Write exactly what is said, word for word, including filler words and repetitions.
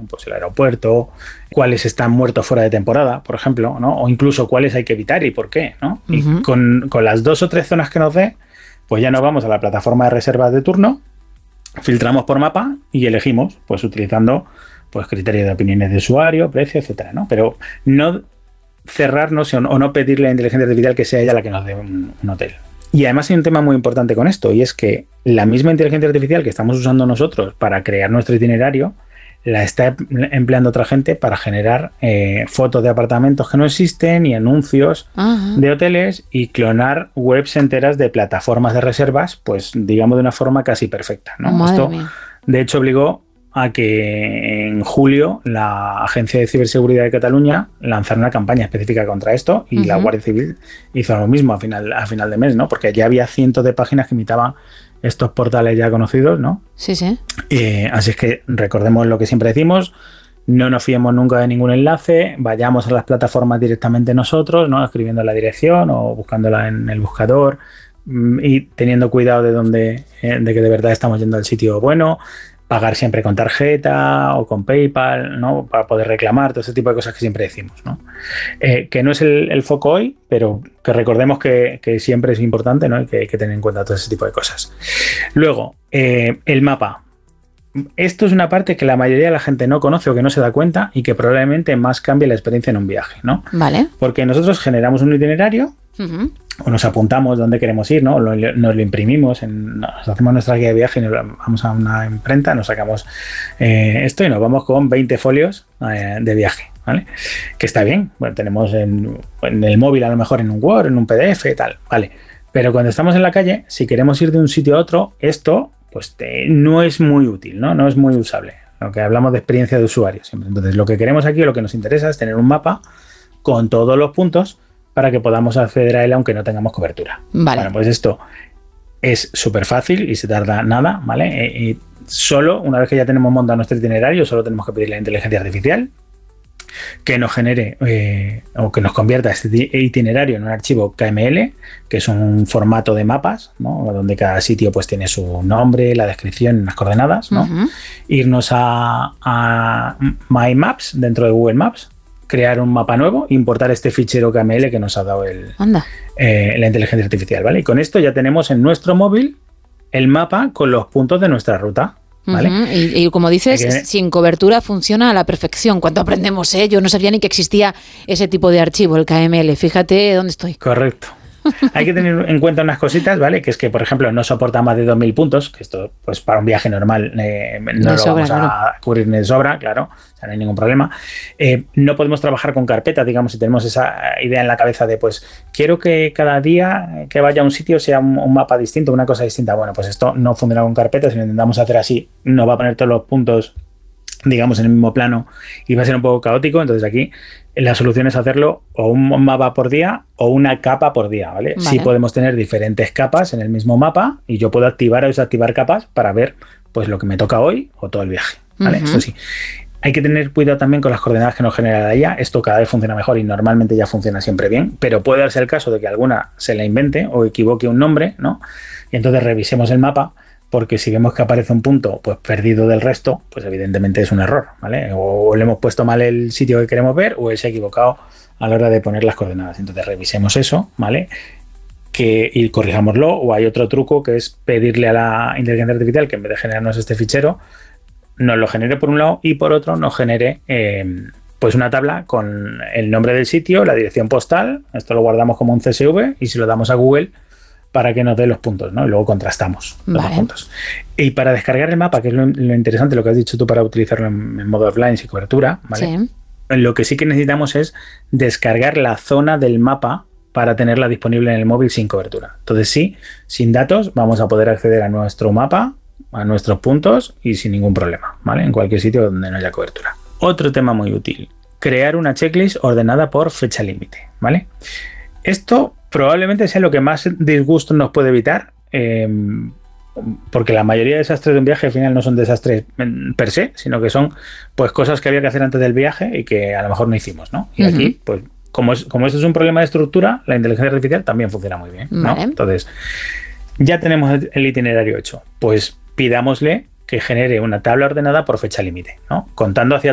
pues el aeropuerto, cuáles están muertos fuera de temporada, por ejemplo, ¿no? O incluso cuáles hay que evitar y por qué, ¿no? Uh-huh. Y con, con las dos o tres zonas que nos dé, pues ya nos vamos a la plataforma de reservas de turno, filtramos por mapa y elegimos, pues utilizando pues criterios de opiniones de usuario, precio, etcétera, ¿no? Pero no cerrarnos o no pedirle a la inteligencia artificial que sea ella la que nos dé un, un hotel. Y además hay un tema muy importante con esto, y es que la misma inteligencia artificial que estamos usando nosotros para crear nuestro itinerario, la está empleando otra gente para generar eh, fotos de apartamentos que no existen y anuncios uh-huh. de hoteles y clonar webs enteras de plataformas de reservas, pues digamos de una forma casi perfecta, ¿no? Madre Esto, mía. De hecho, obligó a que en julio la Agencia de Ciberseguridad de Cataluña lanzara una campaña específica contra esto y uh-huh. la Guardia Civil hizo lo mismo a final, a final de mes, ¿no? Porque ya había cientos de páginas que imitaban estos portales ya conocidos, ¿no? Sí, sí. Eh, así es que recordemos lo que siempre decimos, no nos fiemos nunca de ningún enlace, vayamos a las plataformas directamente nosotros, ¿no? Escribiendo la dirección o buscándola en el buscador y teniendo cuidado de, dónde, eh, de que de verdad estamos yendo al sitio bueno. Pagar siempre con tarjeta o con PayPal, ¿no? Para poder reclamar, todo ese tipo de cosas que siempre decimos, ¿no? Eh, que no es el, el foco hoy, pero que recordemos que, que siempre es importante, ¿no? Y que hay que tener en cuenta todo ese tipo de cosas. Luego, eh, el mapa. Esto es una parte que la mayoría de la gente no conoce o que no se da cuenta y que probablemente más cambie la experiencia en un viaje, ¿no? Vale. Porque nosotros generamos un itinerario, uh-huh. o nos apuntamos dónde queremos ir, ¿no? Lo, nos lo imprimimos, en, nos hacemos nuestra guía de viaje y nos vamos a una imprenta, nos sacamos eh, esto y nos vamos con veinte folios eh, de viaje, ¿vale? Que está bien, bueno, tenemos en, en el móvil a lo mejor en un Word, en un P D F, tal, ¿vale? Pero cuando estamos en la calle, si queremos ir de un sitio a otro, esto pues te, no es muy útil, ¿no? No es muy usable. Lo que hablamos de experiencia de usuario siempre. Entonces, lo que queremos aquí o lo que nos interesa es tener un mapa con todos los puntos para que podamos acceder a él aunque no tengamos cobertura. Vale. Bueno, pues esto es súper fácil y se tarda nada, ¿vale? Y solo, una vez que ya tenemos montado nuestro itinerario, solo tenemos que pedirle a la inteligencia artificial que nos genere eh, o que nos convierta este itinerario en un archivo K M L, que es un formato de mapas, ¿no? Donde cada sitio pues tiene su nombre, la descripción, las coordenadas, ¿no? Uh-huh. Irnos a, a My Maps dentro de Google Maps, crear un mapa nuevo, importar este fichero K M L que nos ha dado el, eh, la inteligencia artificial, ¿vale? Y con esto ya tenemos en nuestro móvil el mapa con los puntos de nuestra ruta. ¿Vale? Uh-huh. y, y como dices, que... sin cobertura funciona a la perfección. ¿Cuánto aprendemos, eh? Yo no sabía ni que existía ese tipo de archivo, el K M L. Fíjate dónde estoy. Correcto. Hay que tener en cuenta unas cositas, ¿vale? Que es que, por ejemplo, no soporta más de dos mil puntos, que esto, pues para un viaje normal eh, no de lo sobra, vamos a claro. cubrir ni de sobra, claro, o sea, no hay ningún problema. Eh, no podemos trabajar con carpetas, digamos, si tenemos esa idea en la cabeza de, pues, quiero que cada día que vaya a un sitio sea un, un mapa distinto, una cosa distinta. Bueno, pues esto no funciona con carpetas, si lo intentamos hacer así, nos va a poner todos los puntos, digamos, en el mismo plano y va a ser un poco caótico. Entonces aquí la solución es hacerlo o un mapa por día o una capa por día, ¿vale? Vale. Sí podemos tener diferentes capas en el mismo mapa y yo puedo activar o desactivar capas para ver pues lo que me toca hoy o todo el viaje, ¿vale? Uh-huh. Esto sí. Hay que tener cuidado también con las coordenadas que nos genera la I A. Esto cada vez funciona mejor y normalmente ya funciona siempre bien, pero puede darse el caso de que alguna se la invente o equivoque un nombre, ¿no? Y entonces revisemos el mapa, porque si vemos que aparece un punto pues perdido del resto, pues evidentemente es un error, ¿vale? O le hemos puesto mal el sitio que queremos ver o él se ha equivocado a la hora de poner las coordenadas. Entonces revisemos eso, ¿vale? Que, y corrijámoslo. O hay otro truco que es pedirle a la inteligencia artificial que en vez de generarnos este fichero, nos lo genere por un lado y por otro nos genere eh, pues una tabla con el nombre del sitio, la dirección postal. Esto lo guardamos como un C S V y si lo damos a Google para que nos dé los puntos, ¿no? Y luego contrastamos los vale. puntos. Y para descargar el mapa, que es lo, lo interesante, lo que has dicho tú para utilizarlo en, en modo offline sin cobertura, ¿vale? Sí. Lo que sí que necesitamos es descargar la zona del mapa para tenerla disponible en el móvil sin cobertura. Entonces sí, sin datos vamos a poder acceder a nuestro mapa, a nuestros puntos y sin ningún problema, ¿vale? En cualquier sitio donde no haya cobertura. Otro tema muy útil, crear una checklist ordenada por fecha límite, ¿vale? Esto probablemente sea lo que más disgusto nos puede evitar, eh, porque la mayoría de desastres de un viaje al final no son desastres per se, sino que son pues cosas que había que hacer antes del viaje y que a lo mejor no hicimos, ¿no? Y uh-huh. aquí, pues como, es, como esto es un problema de estructura, la inteligencia artificial también funciona muy bien, ¿no? Vale. Entonces, ya tenemos el itinerario hecho, pues pidámosle que genere una tabla ordenada por fecha límite, ¿no? Contando hacia